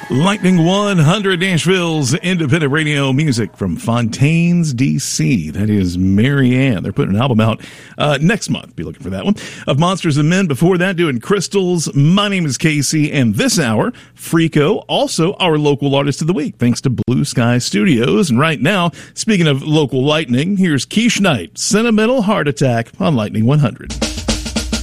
Lightning 100, Nashville's independent radio music from Fontaines, D.C. That is Marianne. They're putting an album out next month. Be looking for that one. Of Monsters and Men. Before that, doing Crystals. My name is Casey. And this hour, Freako, also our local artist of the week, thanks to Blue Sky Studios. And right now, speaking of local lightning, here's Quiche Knight, Sentimental Heart Attack on Lightning 100.